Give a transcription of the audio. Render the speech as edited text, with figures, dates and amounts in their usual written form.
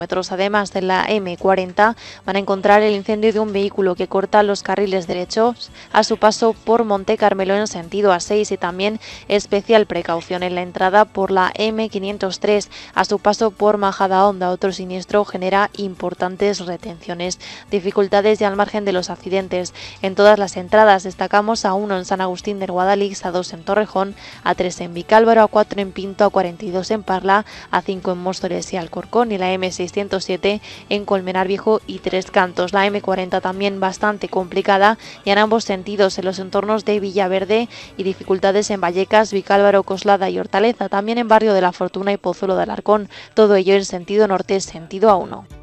Además de la M40, van a encontrar el incendio de un vehículo que corta los carriles derechos a su paso por Monte Carmelo en sentido A6 y también especial precaución en la entrada por la M503 a su paso por Majadahonda. Otro siniestro genera importantes retenciones, dificultades y al margen de los accidentes. En todas las entradas destacamos A1 en San Agustín del Guadalix, A2 en Torrejón, A3 en Vicálvaro, A4 en Pinto, A42 en Parla, A5 en Móstoles y Alcorcón y la M607 en Colmenar Viejo y Tres Cantos. La M40 también bastante complicada y en ambos sentidos en los entornos de Villaverde y dificultades en Vallecas, Vicálvaro, Coslada y Hortaleza, también en Barrio de la Fortuna y Pozuelo de Alarcón, todo ello en sentido norte, sentido A1.